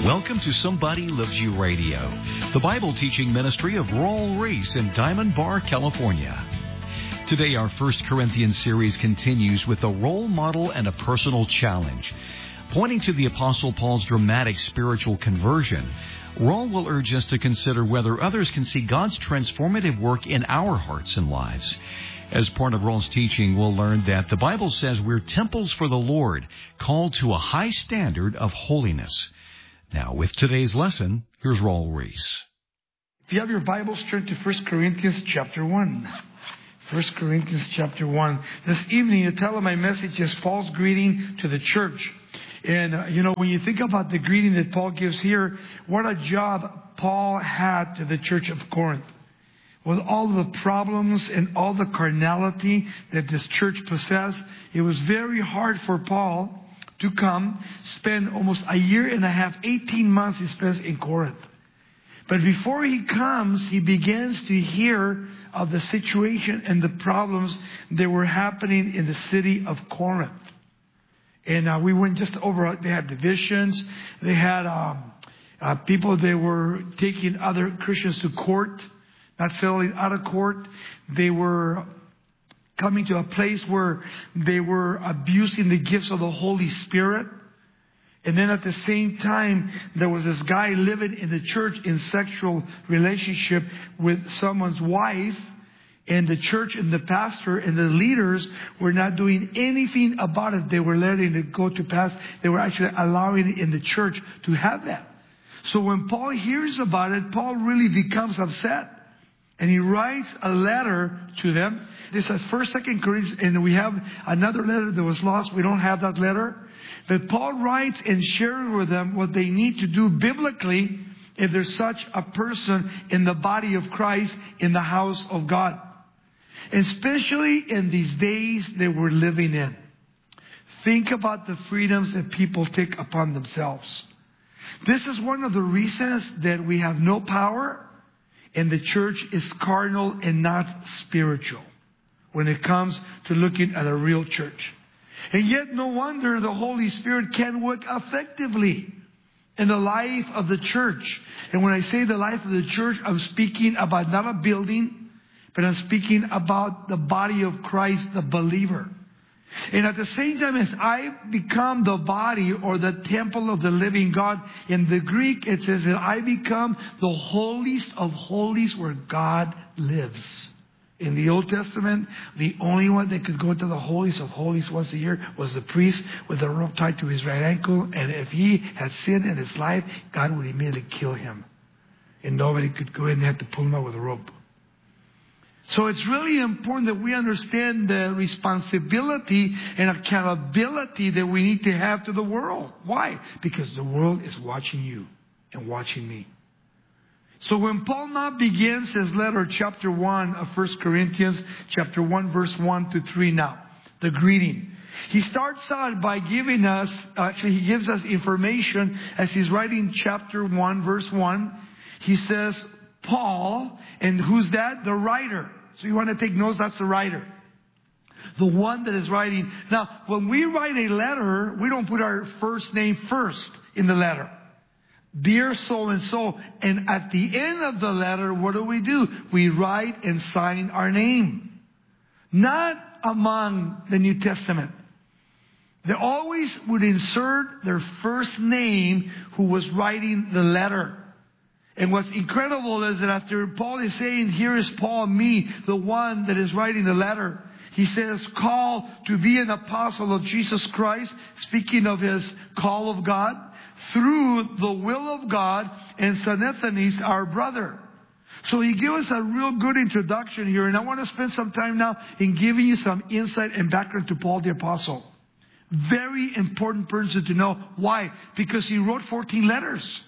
Welcome to Somebody Loves You Radio, the Bible teaching ministry of Raul Ries in Diamond Bar, California. Today, our 1 Corinthians series continues with a role model and a personal challenge. Pointing to the Apostle Paul's dramatic spiritual conversion, Raul will urge us to consider whether others can see God's transformative work in our hearts and lives. As part of Raul's teaching, we'll learn that the Bible says we're temples for the Lord, called to a high standard of holiness. Now, with today's lesson, here's Raul Ries. If you have your Bibles, turn to 1 Corinthians chapter 1. 1 Corinthians chapter 1. This evening, the title of my message is Paul's greeting to the church. And, when you think about the greeting that Paul gives here, what a job Paul had to the church of Corinth. With all the problems and all the carnality that this church possessed, it was very hard for Paul to come, spend almost a year and a half, 18 months he spends in Corinth. But before he comes, he begins to hear of the situation and the problems that were happening in the city of Corinth. And we went just over, they had divisions, they had people that were taking other Christians to court, not settling out of court. They were coming to a place where they were abusing the gifts of the Holy Spirit. And then at the same time, there was this guy living in the church in sexual relationship with someone's wife. And the church and the pastor and the leaders were not doing anything about it. They were letting it go to pass. They were actually allowing it in the church to have that. So when Paul hears about it, Paul really becomes upset. And he writes a letter to them. This is 1st, 2nd Corinthians, and we have another letter that was lost. We don't have that letter. But Paul writes and shares with them what they need to do biblically if there's such a person in the body of Christ in the house of God. Especially in these days that we're living in. Think about the freedoms that people take upon themselves. This is one of the reasons that we have no power. And the church is carnal and not spiritual when it comes to looking at a real church. And yet no wonder the Holy Spirit can work effectively in the life of the church. And when I say the life of the church, I'm speaking about not a building, but I'm speaking about the body of Christ, the believer. And at the same time as I become the body or the temple of the living God, in the Greek it says that I become the holiest of holies where God lives. In the Old Testament, the only one that could go into the holiest of holies once a year was the priest with a rope tied to his right ankle. And if he had sinned in his life, God would immediately kill him. And nobody could go in and have to pull him out with a rope. So it's really important that we understand the responsibility and accountability that we need to have to the world. Why? Because the world is watching you and watching me. So when Paul now begins his letter, chapter 1 of 1 Corinthians, chapter 1, verse 1 to 3 now, the greeting. He starts out by giving us, he gives us information as he's writing chapter 1, verse 1. He says, Paul, and who's that? The writer. So you want to take notes, that's the writer. The one that is writing. Now, when we write a letter, we don't put our first name first in the letter. Dear so-and-so. And at the end of the letter, what do? We write and sign our name. Not among the New Testament. They always would insert their first name who was writing the letter. And what's incredible is that after Paul is saying, here is Paul, me, the one that is writing the letter. He says, called to be an apostle of Jesus Christ, speaking of his call of God, through the will of God, and Sosthenes, our brother. So he gives us a real good introduction here. And I want to spend some time now in giving you some insight and background to Paul the apostle. Very important person to know. Why? Because he wrote 14 letters.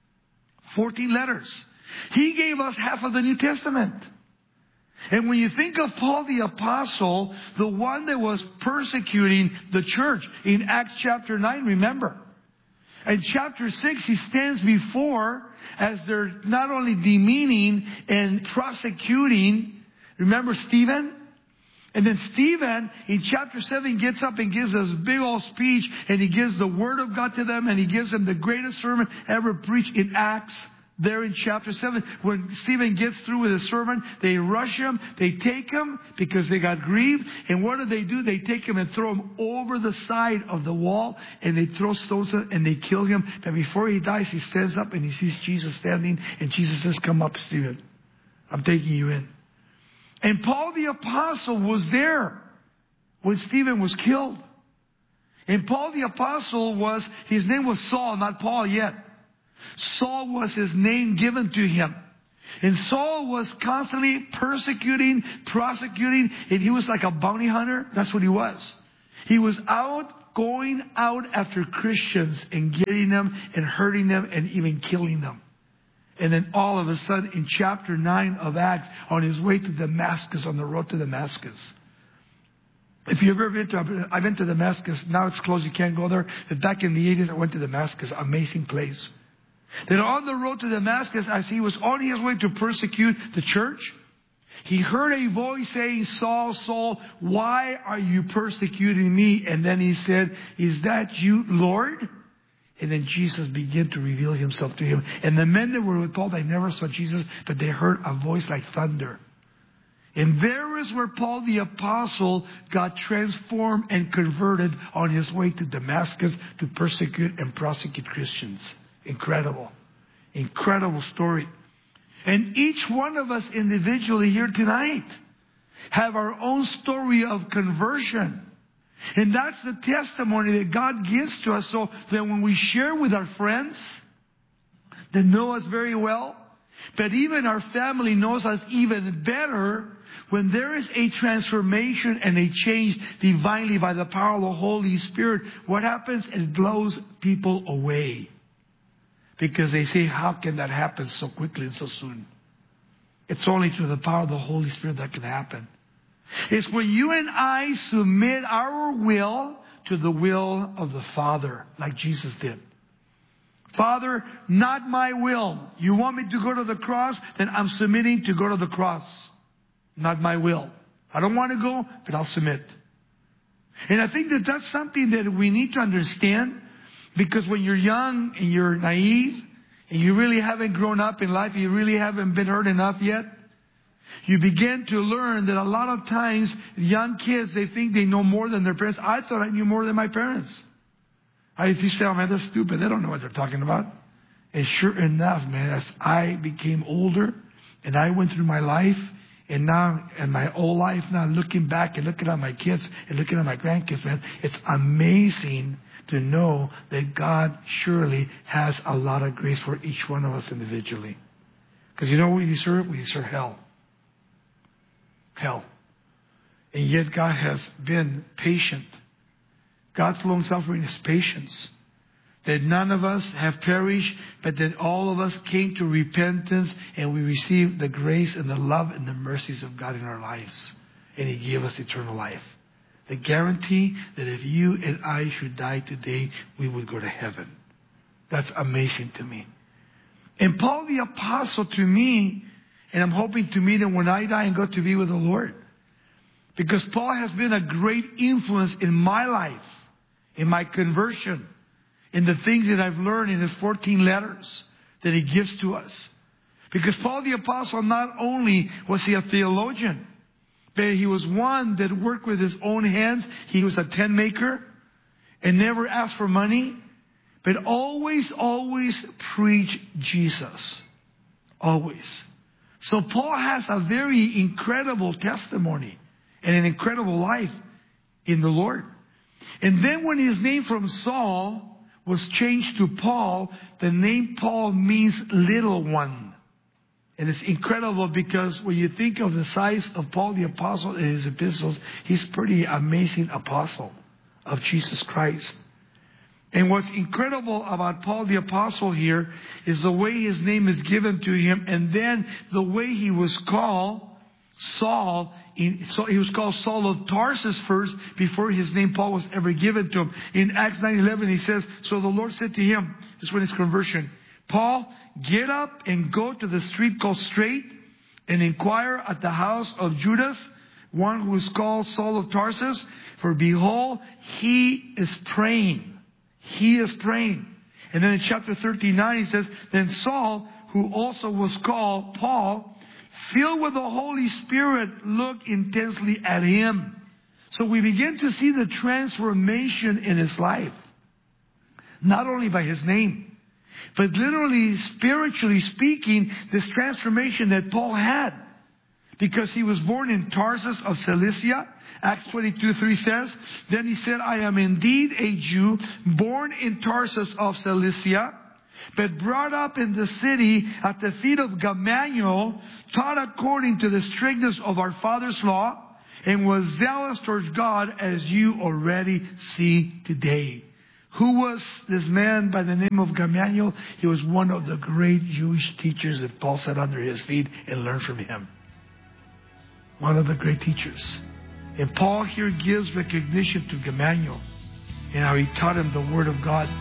14 letters. He gave us half of the New Testament. And when you think of Paul the Apostle, the one that was persecuting the church in Acts chapter 9, remember. In chapter 6, he stands before as they're not only demeaning and prosecuting, remember Stephen? And then Stephen, in chapter 7, gets up and gives this big old speech, and he gives the Word of God to them, and he gives them the greatest sermon ever preached in Acts. There in chapter 7, when Stephen gets through with his sermon, they rush him, they take him because they got grieved. And what do? They take him and throw him over the side of the wall, and they throw stones at him and they kill him. But before he dies, he stands up and he sees Jesus standing, and Jesus says, "Come up, Stephen. I'm taking you in." And Paul the Apostle was there when Stephen was killed. And Paul the Apostle his name was Saul, not Paul yet. Saul was his name given to him. And Saul was constantly persecuting, prosecuting, and he was like a bounty hunter. That's what he was. He was going out after Christians and getting them and hurting them and even killing them. And then all of a sudden, in chapter 9 of Acts, on his way to Damascus, on the road to Damascus. If you've ever been I've been to Damascus. Now it's closed, you can't go there. But back in the 80s, I went to Damascus. Amazing place. Then on the road to Damascus, as he was on his way to persecute the church, he heard a voice saying, "Saul, Saul, why are you persecuting me?" And then he said, "Is that you, Lord?" And then Jesus began to reveal himself to him. And the men that were with Paul, they never saw Jesus, but they heard a voice like thunder. And there is where Paul the Apostle got transformed and converted on his way to Damascus to persecute and prosecute Christians. Incredible. Incredible story. And each one of us individually here tonight have our own story of conversion. And that's the testimony that God gives to us, so that when we share with our friends that know us very well, but even our family knows us even better, when there is a transformation and a change divinely by the power of the Holy Spirit, what happens? It blows people away. Because they say, "How can that happen so quickly and so soon?" It's only through the power of the Holy Spirit that can happen. It's when you and I submit our will to the will of the Father, like Jesus did. "Father, not my will. You want me to go to the cross? Then I'm submitting to go to the cross. Not my will. I don't want to go, but I'll submit." And I think that that's something that we need to understand. Because when you're young and you're naive and you really haven't grown up in life, you really haven't been hurt enough yet, you begin to learn that a lot of times young kids, they think they know more than their parents. I thought I knew more than my parents. I used to say, "Oh man, they're stupid. They don't know what they're talking about." And sure enough, man, as I became older and I went through my life, and now in my old life, now looking back and looking at my kids and looking at my grandkids, man, it's amazing to know that God surely has a lot of grace for each one of us individually. Because you know what we deserve? We deserve hell. Hell. And yet God has been patient. God's long suffering is patience. That none of us have perished, but that all of us came to repentance and we received the grace and the love and the mercies of God in our lives. And He gave us eternal life. The guarantee that if you and I should die today, we would go to heaven. That's amazing to me. And Paul the Apostle to me, and I'm hoping to meet him when I die and go to be with the Lord. Because Paul has been a great influence in my life, in my conversion, in the things that I've learned in his 14 letters that he gives to us. Because Paul the Apostle, not only was he a theologian, but he was one that worked with his own hands. He was a tent maker and never asked for money, but always preached Jesus. Always. So Paul has a very incredible testimony and an incredible life in the Lord. And then when his name from Saul was changed to Paul, the name Paul means little one. And it's incredible because when you think of the size of Paul the Apostle in his epistles, he's a pretty amazing apostle of Jesus Christ. And what's incredible about Paul the Apostle here is the way his name is given to him, and then the way he was called Saul. So he was called Saul of Tarsus first before his name Paul was ever given to him. In Acts 9:11 he says, "So the Lord said to him," this is when his conversion, "Paul, get up and go to the street called Straight and inquire at the house of Judas one who is called Saul of Tarsus, for behold, he is praying. He is praying. And then in chapter 39 he says, then Saul, who also was called Paul, filled with the Holy Spirit, looked intensely at him. So we begin to see the transformation in his life. Not only by his name, but literally, spiritually speaking, this transformation that Paul had. Because he was born in Tarsus of Cilicia. Acts 22:3 says, then he said, I am indeed a Jew, born in Tarsus of Cilicia, but brought up in the city at the feet of Gamaliel, taught according to the strictness of our father's law, and was zealous towards God, as you already see today. Who was this man by the name of Gamaliel? He was one of the great Jewish teachers that Paul sat under his feet and learned from him. One of the great teachers. And Paul here gives recognition to Gamaliel and how he taught him the Word of God.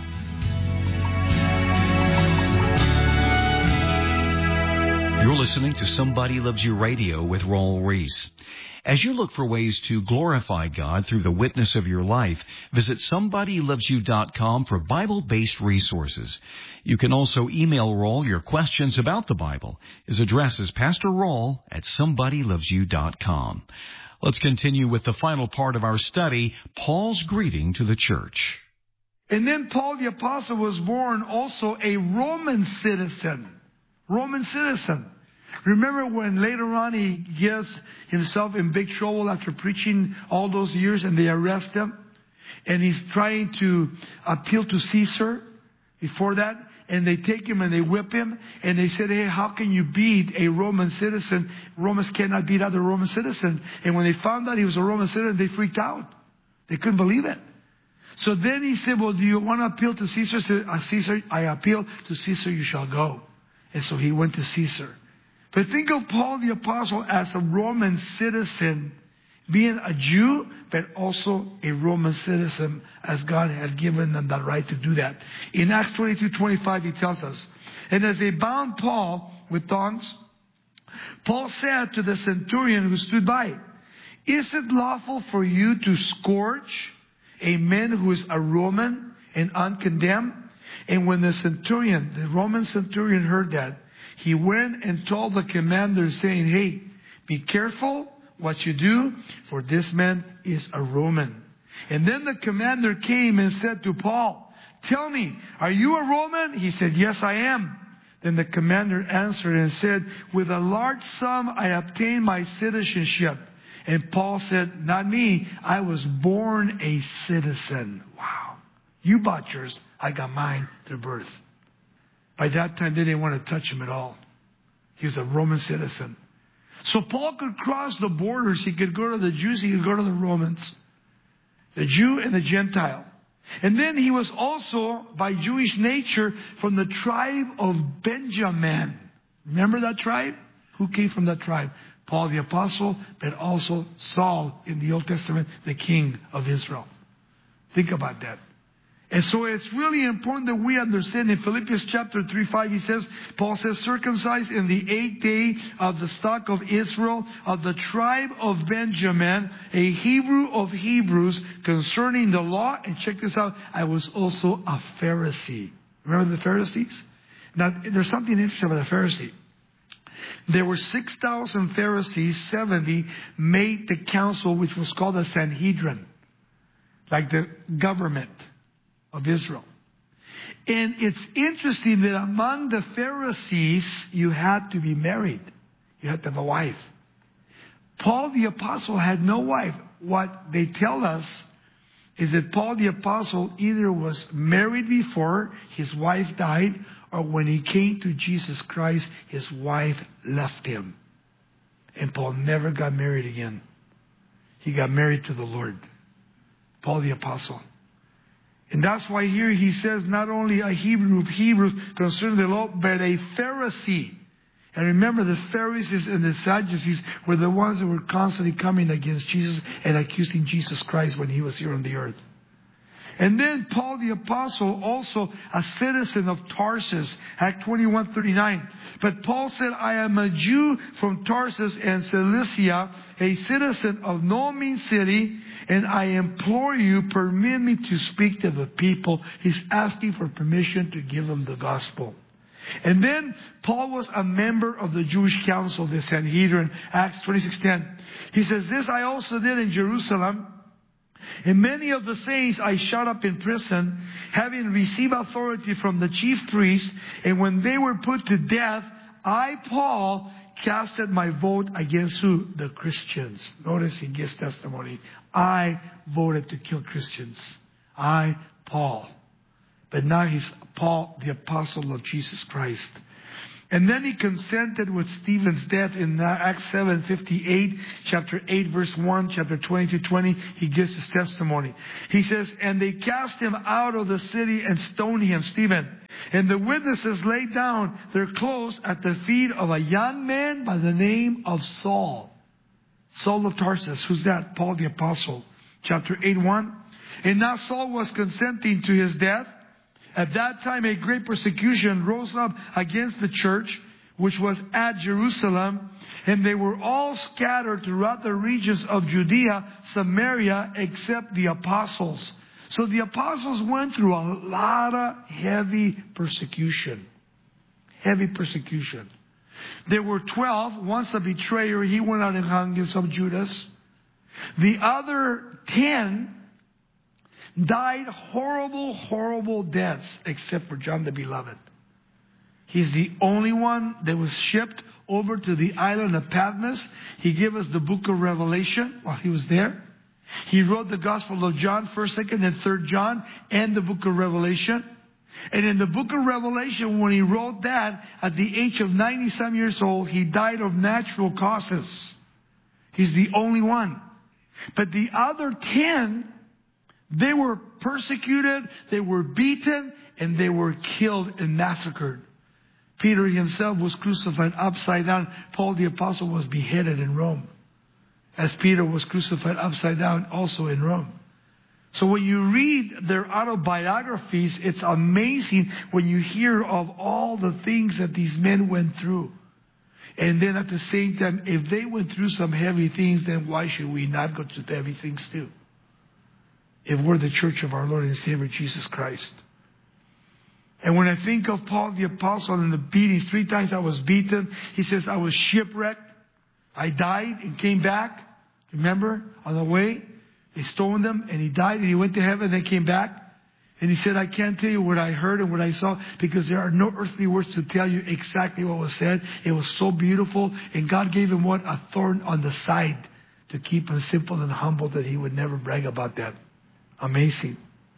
You're listening to Somebody Loves You Radio with Raul Ries. As you look for ways to glorify God through the witness of your life, visit somebodylovesyou.com for Bible-based resources. You can also email Raul your questions about the Bible. His address is Pastor Raul at somebodylovesyou.com. Let's continue with the final part of our study, Paul's greeting to the church. And then Paul the Apostle was born also a Roman citizen. Roman citizen. Remember when later on he gets himself in big trouble after preaching all those years and they arrest him? And he's trying to appeal to Caesar before that. And they take him and they whip him. And they said, hey, how can you beat a Roman citizen? Romans cannot beat other Roman citizens. And when they found out he was a Roman citizen, they freaked out. They couldn't believe it. So then he said, well, do you want to appeal to Caesar? He said, Caesar, I appeal to Caesar, you shall go. And so he went to Caesar. But think of Paul the Apostle as a Roman citizen, being a Jew, but also a Roman citizen, as God had given them that right to do that. In Acts 22:25, he tells us, and as they bound Paul with thongs, Paul said to the centurion who stood by, is it lawful for you to scourge a man who is a Roman and uncondemned? And when the centurion, the Roman centurion, heard that, he went and told the commander, saying, hey, be careful what you do, for this man is a Roman. And then the commander came and said to Paul, tell me, are you a Roman? He said, yes, I am. Then the commander answered and said, with a large sum I obtained my citizenship. And Paul said, not me, I was born a citizen. Wow. You bought yours, I got mine through birth. By that time, they didn't want to touch him at all. He was a Roman citizen. So Paul could cross the borders. He could go to the Jews. He could go to the Romans. The Jew and the Gentile. And then he was also, by Jewish nature, from the tribe of Benjamin. Remember that tribe? Who came from that tribe? Paul the Apostle, but also Saul in the Old Testament, the king of Israel. Think about that. And so it's really important that we understand in Philippians chapter 3:5, he says, Paul says, circumcised in the 8th day of the stock of Israel, of the tribe of Benjamin, a Hebrew of Hebrews, concerning the law. And check this out, I was also a Pharisee. Remember the Pharisees? Now, there's something interesting about the Pharisee. There were 6,000 Pharisees, 70 made the council, which was called the Sanhedrin, like the government of Israel. And it's interesting that among the Pharisees, you had to be married. You had to have a wife. Paul the Apostle had no wife. What they tell us is that Paul the Apostle either was married before his wife died, or when he came to Jesus Christ, his wife left him. And Paul never got married again. He got married to the Lord. Paul the Apostle. And that's why here he says not only a Hebrew of Hebrews concerning the law, but a Pharisee. And remember, the Pharisees and the Sadducees were the ones that were constantly coming against Jesus and accusing Jesus Christ when he was here on the earth. And then Paul the Apostle, also a citizen of Tarsus, Act 21:39. But Paul said, I am a Jew from Tarsus and Cilicia, a citizen of no mean city, and I implore you, permit me to speak to the people. He's asking for permission to give them the gospel. And then Paul was a member of the Jewish council, the Sanhedrin, Acts 26:10. He says, this I also did in Jerusalem. And many of the saints I shut up in prison, having received authority from the chief priests. And when they were put to death, I, Paul, casted my vote against who? The Christians. Notice he gives testimony. I voted to kill Christians. I, Paul. But now he's Paul, the apostle of Jesus Christ. And then he consented with Stephen's death in Acts 7:58, chapter 8, verse 1, chapter 20-20. He gives his testimony. He says, and they cast him out of the city and stoned him, Stephen. And the witnesses laid down their clothes at the feet of a young man by the name of Saul. Saul of Tarsus. Who's that? Paul the apostle. Chapter 8:1. And now Saul was consenting to his death. At that time, a great persecution rose up against the church, which was at Jerusalem, and they were all scattered throughout the regions of Judea, Samaria, except the apostles. So the apostles went through a lot of heavy persecution. Heavy persecution. There were 12. Once a betrayer, he went out and hung himself, Judas. The other 10 died horrible, horrible deaths, except for John the Beloved. He's the only one that was shipped over to the island of Patmos. He gave us the book of Revelation while he was there. He wrote the Gospel of John, 1st, 2nd, and 3rd John, and the book of Revelation. And in the book of Revelation, when he wrote that, at the age of 90-some years old, he died of natural causes. He's the only one. But the other 10, they were persecuted, they were beaten, and they were killed and massacred. Peter himself was crucified upside down. Paul the apostle was beheaded in Rome, as Peter was crucified upside down also in Rome. So when you read their autobiographies, it's amazing when you hear of all the things that these men went through. And then at the same time, if they went through some heavy things, then why should we not go through heavy things too? If we're the church of our Lord and Savior Jesus Christ. And when I think of Paul the apostle and the beatings, 3 times I was beaten. He says I was shipwrecked. I died and came back. Remember? On the way, they stoned him and he died and he went to heaven and then came back. And he said, I can't tell you what I heard and what I saw because there are no earthly words to tell you exactly what was said. It was so beautiful. And God gave him what? A thorn on the side to keep him simple and humble that he would never brag about that. Amazing.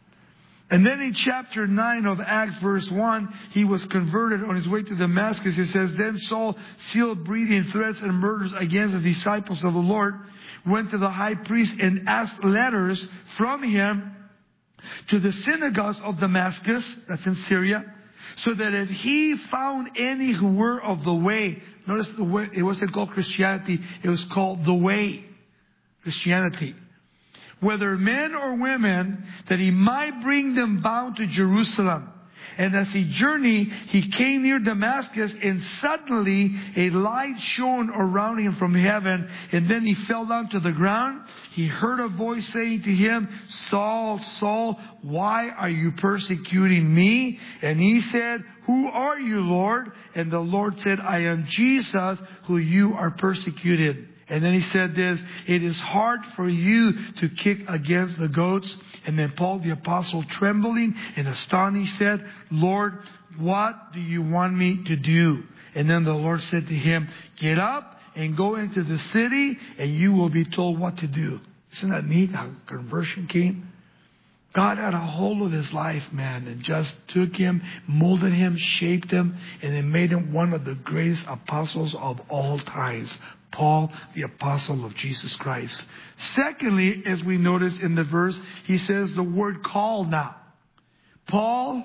And then in chapter 9 of Acts verse 1, he was converted on his way to Damascus. It says, then Saul, still breathing threats and murders against the disciples of the Lord, went to the high priest and asked letters from him to the synagogues of Damascus, that's in Syria, so that if he found any who were of the way, notice the way, it wasn't called Christianity, it was called the way, Christianity, whether men or women, that he might bring them bound to Jerusalem. And as he journeyed, he came near Damascus, and suddenly a light shone around him from heaven. And then he fell down to the ground. He heard a voice saying to him, Saul, Saul, why are you persecuting me? And he said, who are you, Lord? And the Lord said, I am Jesus, who you are persecuted. And then he said this, it is hard for you to kick against the goats. And then Paul the apostle, trembling and astonished, said, Lord, what do you want me to do? And then the Lord said to him, get up and go into the city and you will be told what to do. Isn't that neat how conversion came? God had a hold of his life, man, and just took him, molded him, shaped him, and then made him one of the greatest apostles of all times. Paul, the apostle of Jesus Christ. Secondly, as we notice in the verse, he says the word call now. Paul,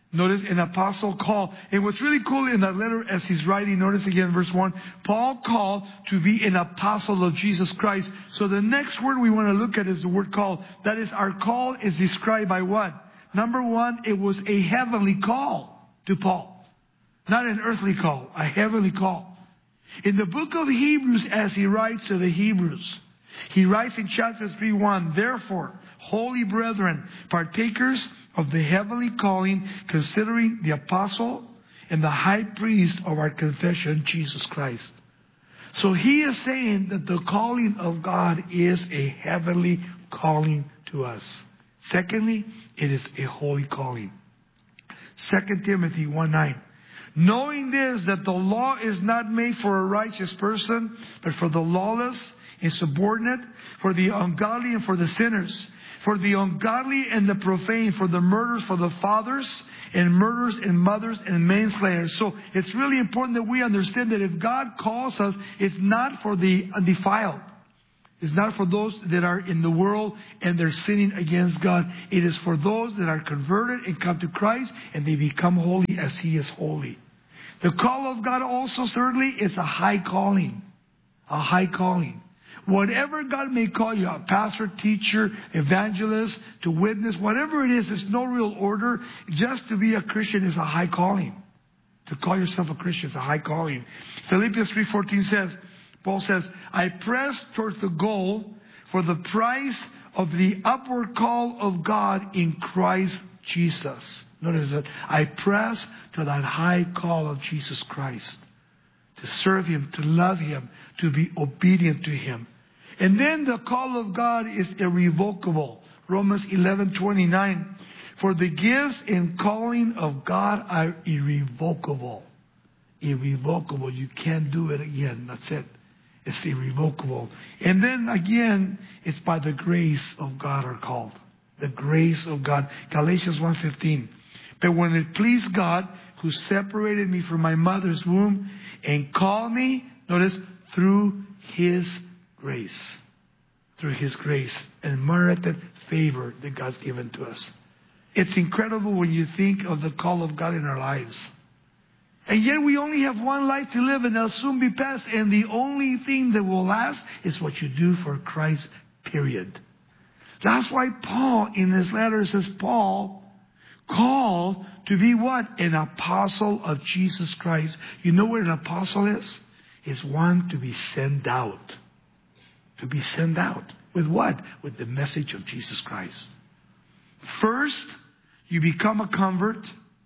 Notice an apostle called. And what's really cool in that letter as he's writing, notice again verse 1, Paul called to be an apostle of Jesus Christ. So the next word we want to look at is the word call. That is, our call is described by what? Number one, it was a heavenly call to Paul. Not an earthly call, a heavenly call. In the book of Hebrews, as he writes to the Hebrews, he writes in chapter 3:1, therefore, holy brethren, partakers of the heavenly calling, considering the apostle and the high priest of our confession, Jesus Christ. So he is saying that the calling of God is a heavenly calling to us. Secondly, it is a holy calling. 2 Timothy 1:9. Knowing this, that the law is not made for a righteous person, but for the lawless, insubordinate, for the ungodly and for the sinners, for the ungodly and the profane, for the murderers, for the fathers and murderers and mothers and manslayers. So it's really important that we understand that if God calls us, it's not for the undefiled. It's not for those that are in the world and they're sinning against God. It is for those that are converted and come to Christ and they become holy as He is holy. The call of God also, thirdly, is a high calling. A high calling. Whatever God may call you, a pastor, teacher, evangelist, to witness, whatever it is, there's no real order. Just to be a Christian is a high calling. To call yourself a Christian is a high calling. Philippians 3:14 says, Paul says, I press towards the goal for the prize of the upward call of God in Christ Jesus. Notice that. I press to that high call of Jesus Christ. To serve Him, to love Him, to be obedient to Him. And then the call of God is irrevocable. Romans 11:29. For the gifts and calling of God are irrevocable. Irrevocable. You can't do it again. That's it. It's irrevocable. And then again, it's by the grace of God are called. The grace of God. Galatians 1:15. But when it pleased God, who separated me from my mother's womb and called me, notice, through His grace. Through His grace and merited favor that God's given to us. It's incredible when you think of the call of God in our lives. And yet we only have one life to live and it'll soon be past. And the only thing that will last is what you do for Christ, period. That's why Paul in his letter says, Paul called to be what? An apostle of Jesus Christ. You know what an apostle is? It's one to be sent out. To be sent out. With what? With the message of Jesus Christ. First, you become a convert.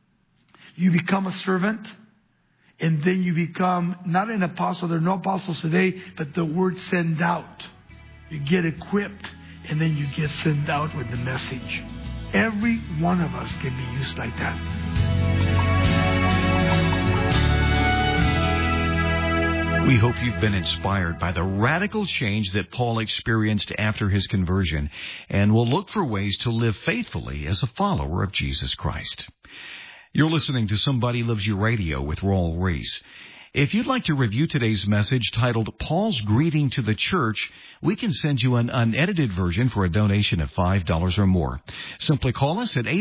You become a servant. And then you become not an apostle. There are no apostles today, but the word send out. You get equipped and then you get sent out with the message. Every one of us can be used like that. We hope you've been inspired by the radical change that Paul experienced after his conversion, and will look for ways to live faithfully as a follower of Jesus Christ. You're listening to Somebody Loves You Radio with Raul Ries. If you'd like to review today's message titled Paul's Greeting to the Church, we can send you an unedited version for a donation of $5 or more. Simply call us at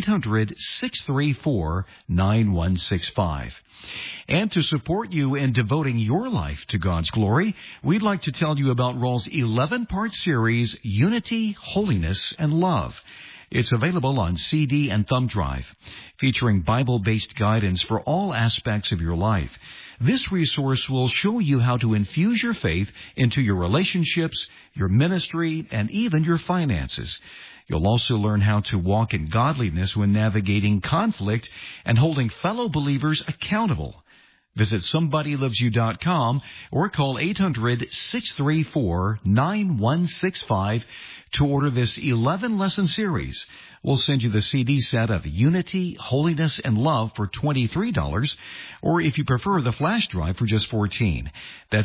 800-634-9165. And to support you in devoting your life to God's glory, we'd like to tell you about Raul's 11-part series, Unity, Holiness, and Love. It's available on CD and thumb drive, featuring Bible-based guidance for all aspects of your life. This resource will show you how to infuse your faith into your relationships, your ministry, and even your finances. You'll also learn how to walk in godliness when navigating conflict and holding fellow believers accountable. Visit SomebodyLovesYou.com or call 800-634-9165 to order this 11-lesson series. We'll send you the CD set of Unity, Holiness, and Love for $23, or if you prefer, the flash drive for just $14. That's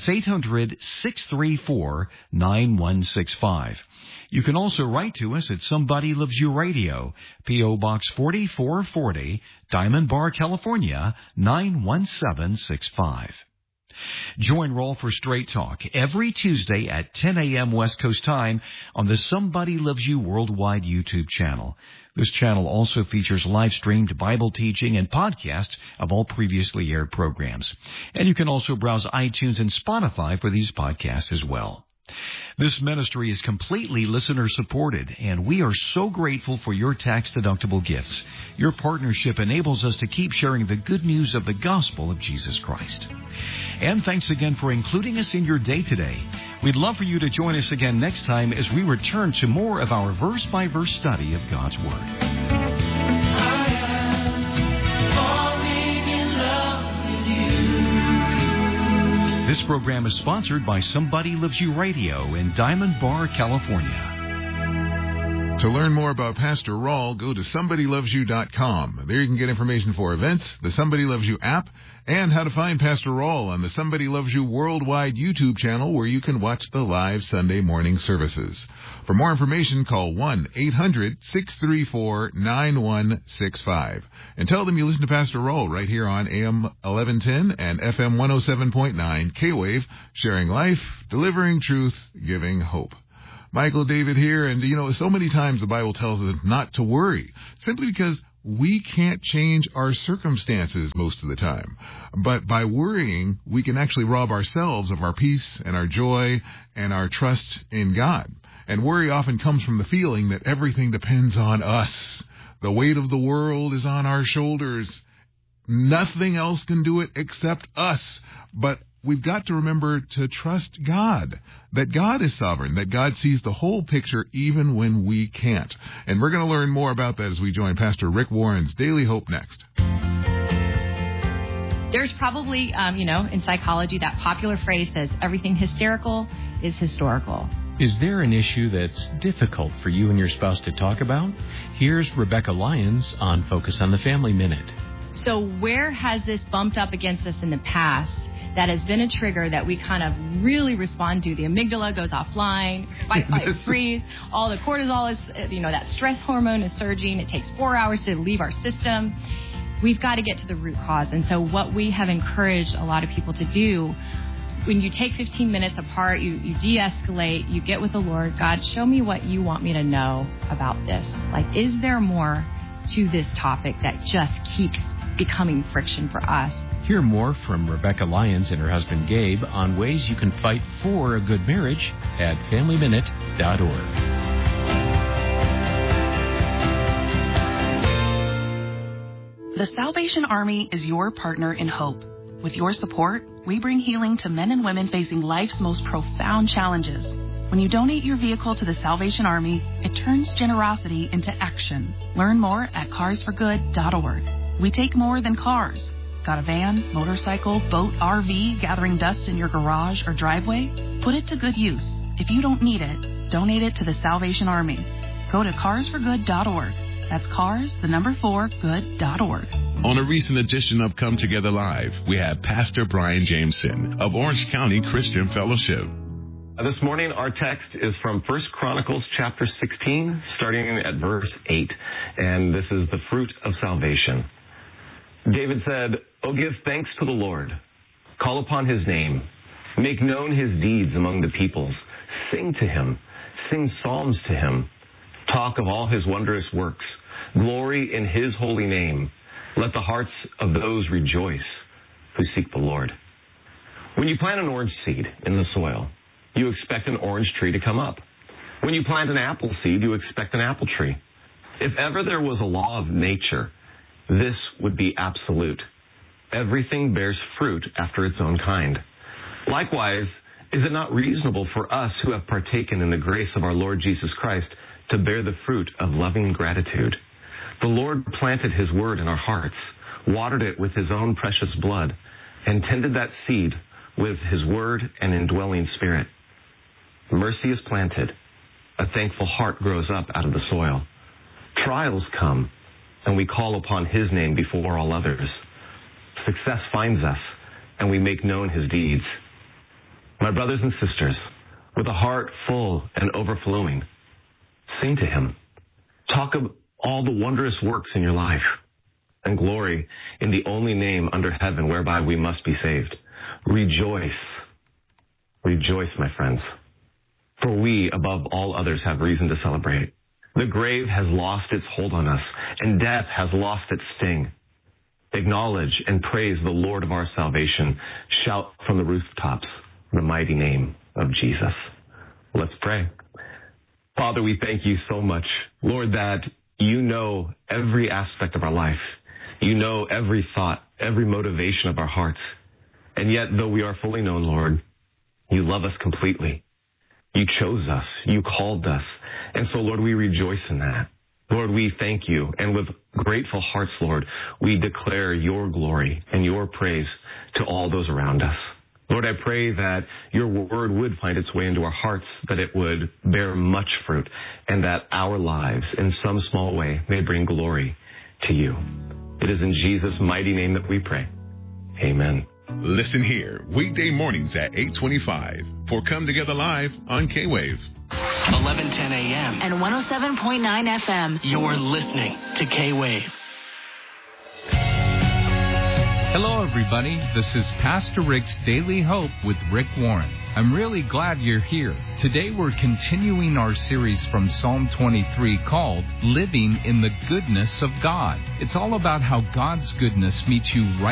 800-634-9165. You can also write to us at Somebody Loves You Radio, P.O. Box 4440, Diamond Bar, California, 91765. Join Raul for Straight Talk every Tuesday at 10 a.m. West Coast time on the Somebody Loves You Worldwide YouTube channel. This channel also features live-streamed Bible teaching and podcasts of all previously aired programs. And you can also browse iTunes and Spotify for these podcasts as well. This ministry is completely listener-supported, and we are so grateful for your tax-deductible gifts. Your partnership enables us to keep sharing the good news of the gospel of Jesus Christ. And thanks again for including us in your day today. We'd love for you to join us again next time as we return to more of our verse-by-verse study of God's Word. This program is sponsored by Somebody Loves You Radio in Diamond Bar, California. To learn more about Pastor Raul, go to somebodylovesyou.com. There you can get information for events, the Somebody Loves You app, and how to find Pastor Raul on the Somebody Loves You Worldwide YouTube channel, where you can watch the live Sunday morning services. For more information, call 1-800-634-9165 and tell them you listen to Pastor Raul right here on AM 1110 and FM 107.9 K-Wave, sharing life, delivering truth, giving hope. Michael David here, and so many times the Bible tells us not to worry, simply because we can't change our circumstances most of the time. But by worrying, we can actually rob ourselves of our peace and our joy and our trust in God. And worry often comes from the feeling that everything depends on us. The weight of the world is on our shoulders. Nothing else can do it except us. But we've got to remember to trust God, that God is sovereign, that God sees the whole picture even when we can't. And we're going to learn more about that as we join Pastor Rick Warren's Daily Hope next. There's probably, in psychology, that popular phrase says everything hysterical is historical. Is there an issue that's difficult for you and your spouse to talk about? Here's Rebecca Lyons on Focus on the Family Minute. So where has this bumped up against us in the past that has been a trigger that we kind of really respond to? The amygdala goes offline, fight, flight, freeze. All the cortisol is, that stress hormone is surging. It takes 4 hours to leave our system. We've got to get to the root cause. And so what we have encouraged a lot of people to do, when you take 15 minutes apart, you de-escalate, you get with the Lord. God, show me what you want me to know about this. Like, is there more to this topic that just keeps becoming friction for us? Hear more from Rebecca Lyons and her husband Gabe on ways you can fight for a good marriage at FamilyMinute.org. The Salvation Army is your partner in hope. With your support, we bring healing to men and women facing life's most profound challenges. When you donate your vehicle to the Salvation Army, it turns generosity into action. Learn more at carsforgood.org. We take more than cars. Got a van, motorcycle, boat, RV gathering dust in your garage or driveway? Put it to good use. If you don't need it, donate it to the Salvation Army. Go to carsforgood.org. That's cars, 4, good.org. On a recent edition of Come Together Live, we have Pastor Brian Jameson of Orange County Christian Fellowship. This morning, our text is from 1 Chronicles chapter 16, starting at verse 8. And this is the fruit of salvation. David said, "Oh, give thanks to the Lord. Call upon his name. Make known his deeds among the peoples. Sing to him. Sing psalms to him. Talk of all his wondrous works. Glory in his holy name. Let the hearts of those rejoice who seek the Lord." When you plant an orange seed in the soil, you expect an orange tree to come up. When you plant an apple seed, you expect an apple tree. If ever there was a law of nature, this would be absolute. Everything bears fruit after its own kind. Likewise, is it not reasonable for us who have partaken in the grace of our Lord Jesus Christ to bear the fruit of loving gratitude? The Lord planted his word in our hearts, watered it with his own precious blood, and tended that seed with his word and indwelling spirit. Mercy is planted. A thankful heart grows up out of the soil. Trials come, and we call upon his name before all others. Success finds us, and we make known his deeds. My brothers and sisters, with a heart full and overflowing, sing to him. Talk of all the wondrous works in your life, and glory in the only name under heaven whereby we must be saved. Rejoice. Rejoice, my friends. For we, above all others, have reason to celebrate. The grave has lost its hold on us, and death has lost its sting. Acknowledge and praise the Lord of our salvation. Shout from the rooftops the mighty name of Jesus. Let's pray. Father, we thank you so much, Lord, that you know every aspect of our life. You know every thought, every motivation of our hearts. And yet, though we are fully known, Lord, you love us completely. You chose us. You called us. And so, Lord, we rejoice in that. Lord, we thank you. And with grateful hearts, Lord, we declare your glory and your praise to all those around us. Lord, I pray that your word would find its way into our hearts, that it would bear much fruit, and that our lives, in some small way, may bring glory to you. It is in Jesus' mighty name that we pray. Amen. Listen here, weekday mornings at 8:25 for Come Together Live on K-Wave. 1110 a.m. and 107.9 FM. You're listening to K-Wave. Hello, everybody. This is Pastor Rick's Daily Hope with Rick Warren. I'm really glad you're here. Today we're continuing our series from Psalm 23 called Living in the Goodness of God. It's all about how God's goodness meets you right